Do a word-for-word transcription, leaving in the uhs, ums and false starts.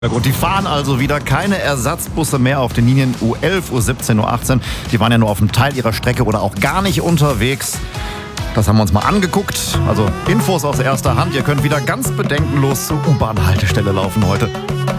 Ja gut, die fahren also wieder keine Ersatzbusse mehr auf den Linien U elf, U siebzehn, U achtzehn. Die waren ja nur auf einem Teil ihrer Strecke oder auch gar nicht unterwegs. Das haben wir uns mal angeguckt. Also Infos aus erster Hand. Ihr könnt wieder ganz bedenkenlos zur U-Bahn-Haltestelle laufen heute.